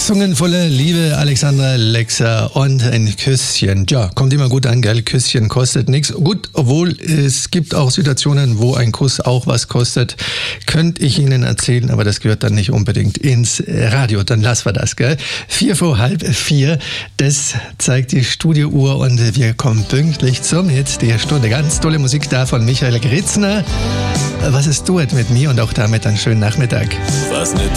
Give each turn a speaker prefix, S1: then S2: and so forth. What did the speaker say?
S1: Zungen voller Liebe, Alexandra Lexa und ein Küsschen. Ja, kommt immer gut an, gell? Küsschen kostet nichts. Gut, obwohl es gibt auch Situationen, wo ein Kuss auch was kostet. Könnte ich Ihnen erzählen, aber das gehört dann nicht unbedingt ins Radio. Dann lassen wir das, gell? 4:45, das zeigt die Studiouhr und wir kommen pünktlich zum Hit der Stunde. Ganz tolle Musik da von Michael Gritzner. Was ist Duett mit mir und auch damit einen schönen Nachmittag.
S2: Was nicht